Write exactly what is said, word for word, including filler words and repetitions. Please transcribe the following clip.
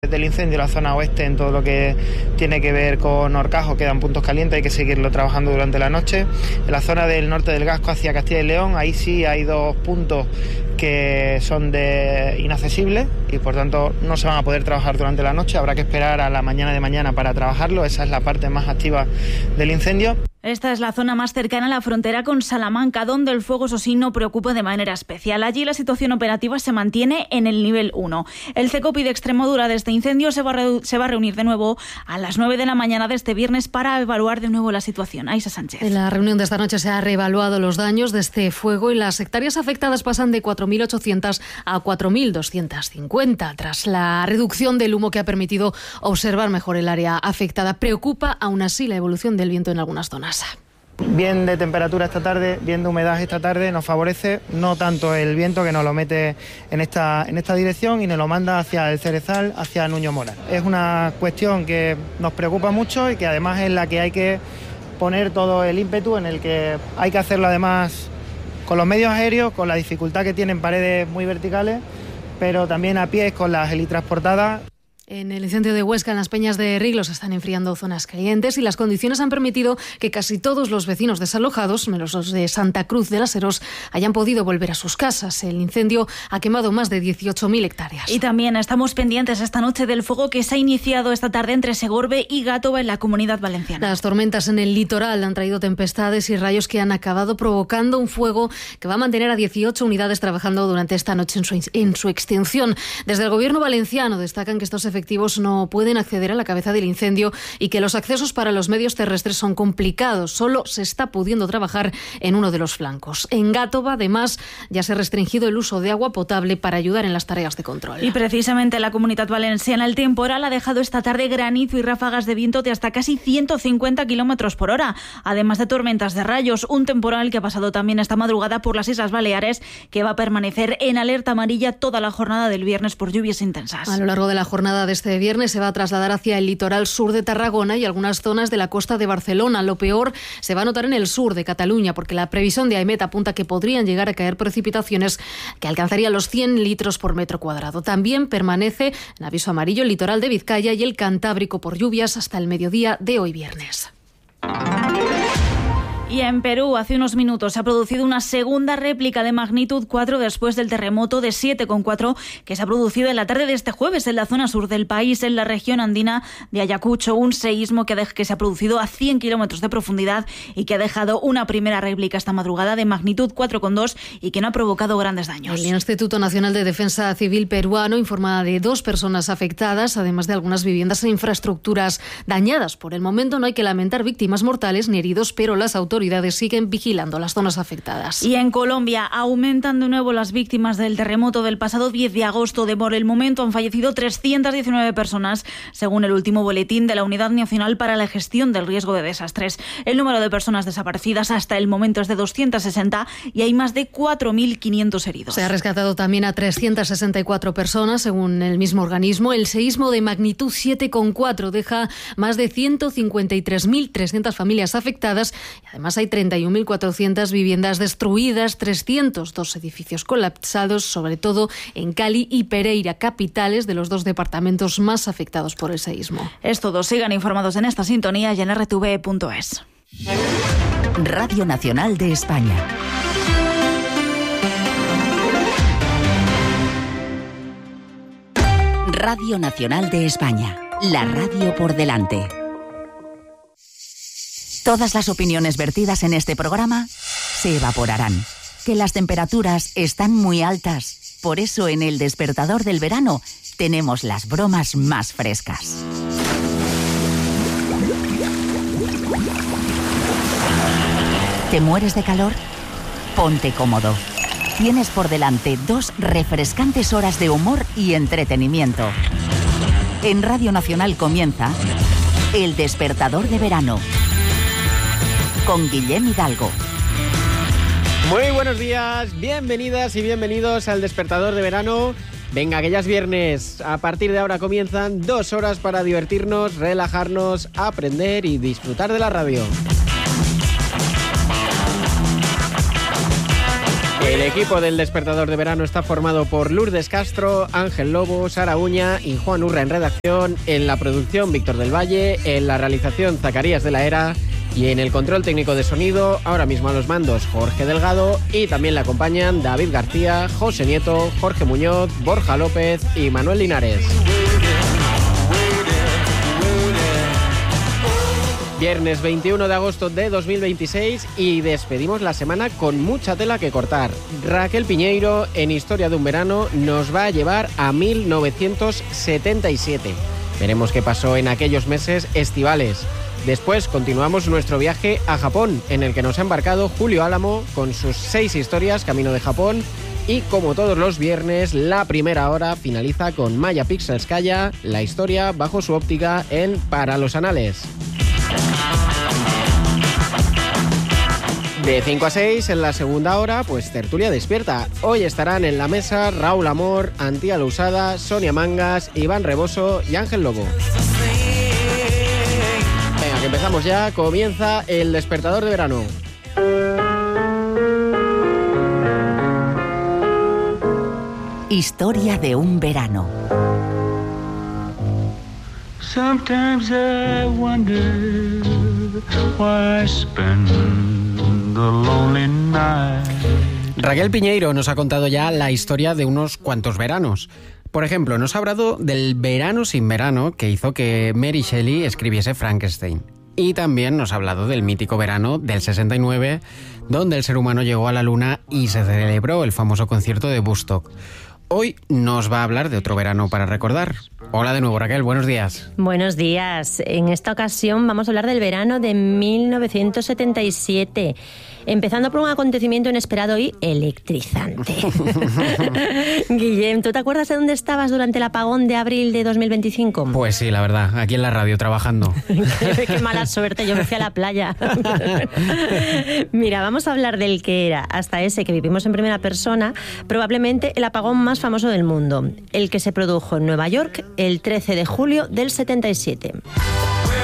Del incendio en la zona oeste, en todo lo que tiene que ver con Horcajo, quedan puntos calientes, hay que seguirlo trabajando durante la noche. En la zona del norte del Gasco hacia Castilla y León, ahí sí hay dos puntos que son de inaccesibles y por tanto no se van a poder trabajar durante la noche, habrá que esperar a la mañana de mañana para trabajarlo, esa es la parte más activa del incendio. Esta es la zona más cercana a la frontera con Salamanca, donde el fuego, eso sí, no preocupa de manera especial. Allí la situación operativa se mantiene en el nivel uno. El CECOPI de Extremadura de este incendio se va, a se va a reunir de nuevo a las nueve de la mañana de este viernes para evaluar de nuevo la situación. Aisa Sánchez. En la reunión de esta noche se ha reevaluado los daños de este fuego y las hectáreas afectadas pasan de cuatro mil ochocientas a cuatro mil doscientas cincuenta, tras la reducción del humo que ha permitido observar mejor el área afectada. Preocupa aún así la evolución del viento en algunas zonas. Bien de temperatura esta tarde, bien de humedad esta tarde, nos favorece no tanto el viento que nos lo mete en esta, en esta dirección y nos lo manda hacia el Cerezal, hacia Nuño Mora. Es una cuestión que nos preocupa mucho y que además es la que hay que poner todo el ímpetu, en el que hay que hacerlo además con los medios aéreos, con la dificultad que tienen paredes muy verticales, pero también a pies con las helitransportadas. En el incendio de Huesca, en las Peñas de Riglos, se están enfriando zonas calientes y las condiciones han permitido que casi todos los vecinos desalojados, menos los de Santa Cruz de las Heros, hayan podido volver a sus casas. El incendio ha quemado más de dieciocho mil hectáreas. Y también estamos pendientes esta noche del fuego que se ha iniciado esta tarde entre Segorbe y Gátova en la Comunidad Valenciana. Las tormentas en el litoral han traído tempestades y rayos que han acabado provocando un fuego que va a mantener a dieciocho unidades trabajando durante esta noche en su, en su extinción. Desde el Gobierno valenciano destacan que estos efectivos no pueden acceder a la cabeza del incendio y que los accesos para los medios terrestres son complicados. Solo se está pudiendo trabajar en uno de los flancos. En Gátova, además, ya se ha restringido el uso de agua potable para ayudar en las tareas de control. Y precisamente en la Comunidad Valenciana el temporal ha dejado esta tarde granizo y ráfagas de viento de hasta casi ciento cincuenta kilómetros por hora, además de tormentas de rayos. Un temporal que ha pasado también esta madrugada por las Islas Baleares, que va a permanecer en alerta amarilla toda la jornada del viernes por lluvias intensas. A lo largo de la jornada de este viernes se va a trasladar hacia el litoral sur de Tarragona y algunas zonas de la costa de Barcelona. Lo peor se va a notar en el sur de Cataluña, porque la previsión de AEMET apunta que podrían llegar a caer precipitaciones que alcanzarían los cien litros por metro cuadrado. También permanece en aviso amarillo el litoral de Vizcaya y el Cantábrico por lluvias hasta el mediodía de hoy viernes. Y en Perú, hace unos minutos, se ha producido una segunda réplica de magnitud cuatro después del terremoto de siete coma cuatro que se ha producido en la tarde de este jueves en la zona sur del país, en la región andina de Ayacucho. Un seísmo que, de, que se ha producido a cien kilómetros de profundidad y que ha dejado una primera réplica esta madrugada de magnitud cuatro coma dos y que no ha provocado grandes daños. El Instituto Nacional de Defensa Civil peruano informa de dos personas afectadas, además de algunas viviendas e infraestructuras dañadas. Por el momento no hay que lamentar víctimas mortales ni heridos, pero las autoridades siguen vigilando las zonas afectadas. Y en Colombia aumentan de nuevo las víctimas del terremoto del pasado diez de agosto. De por el momento han fallecido trescientas diecinueve personas, según el último boletín de la Unidad Nacional para la Gestión del Riesgo de Desastres. El número de personas desaparecidas hasta el momento es de doscientas sesenta y hay más de cuatro mil quinientos heridos. Se ha rescatado también a trescientas sesenta y cuatro personas, según el mismo organismo. El seísmo de magnitud siete coma cuatro deja más de ciento cincuenta y tres mil trescientas familias afectadas y además hay treinta y un mil cuatrocientas viviendas destruidas, trescientos dos edificios colapsados, sobre todo en Cali y Pereira, capitales de los dos departamentos más afectados por el seísmo. Es todo. Sigan informados en esta sintonía y en erre te ve punto es. Radio Nacional de España. Radio Nacional de España. La radio por delante. Todas las opiniones vertidas en este programa se evaporarán. Que las temperaturas están muy altas. Por eso en El Despertador del Verano tenemos las bromas más frescas. ¿Te mueres de calor? Ponte cómodo. Tienes por delante dos refrescantes horas de humor y entretenimiento. En Radio Nacional comienza El Despertador de Verano con Guillem Hidalgo. Muy buenos días, bienvenidas y bienvenidos al Despertador de Verano. Venga, que ya es viernes. A partir de ahora comienzan dos horas para divertirnos, relajarnos, aprender y disfrutar de la radio. El El equipo del Despertador de Verano está formado por Lourdes Castro, Ángel Lobo, Sara Uña y Juan Urra en redacción, en la producción Víctor del Valle, en la realización Zacarías de la Era y en el control técnico de sonido, ahora mismo a los mandos Jorge Delgado, y también le acompañan David García, José Nieto, Jorge Muñoz, Borja López y Manuel Linares. Viernes veintiuno de agosto de dos mil veintiséis y despedimos la semana con mucha tela que cortar. Raquel Piñeiro, en Historia de un Verano, nos va a llevar a mil novecientos setenta y siete. Veremos qué pasó en aquellos meses estivales. Después continuamos nuestro viaje a Japón, en el que nos ha embarcado Julio Álamo con sus seis historias camino de Japón. Y como todos los viernes, la primera hora finaliza con Maya Pixelskaya, la historia bajo su óptica en Para los Anales. De cinco a seis, en la segunda hora, pues tertulia despierta. Hoy estarán en la mesa Raúl Amor, Antía Lousada, Sonia Mangas, Iván Reboso y Ángel Lobo. Venga, que empezamos ya. Comienza el Despertador de Verano. Historia de un verano. Sometimes I wonder why I spend the lonely night. Raquel Piñeiro nos ha contado ya la historia de unos cuantos veranos. Por ejemplo, nos ha hablado del verano sin verano que hizo que Mary Shelley escribiese Frankenstein. Y también nos ha hablado del mítico verano del sesenta y nueve, donde el ser humano llegó a la luna y se celebró el famoso concierto de Woodstock. Hoy nos va a hablar de otro verano para recordar. Hola de nuevo, Raquel, buenos días. Buenos días. En esta ocasión vamos a hablar del verano de mil novecientos setenta y siete, empezando por un acontecimiento inesperado y electrizante. Guillem, ¿tú te acuerdas de dónde estabas durante el apagón de abril de dos mil veinticinco? Pues sí, la verdad, aquí en la radio trabajando. qué, qué mala suerte, yo me fui a la playa. Mira, vamos a hablar del que era, hasta ese que vivimos en primera persona, probablemente el apagón más famoso del mundo, el que se produjo en Nueva York el trece de julio del setenta y siete.